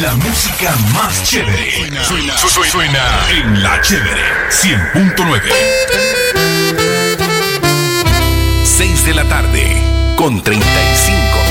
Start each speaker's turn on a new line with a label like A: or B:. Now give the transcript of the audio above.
A: La música más chévere. Suena en La Chévere 100.9. 6 de la tarde con 35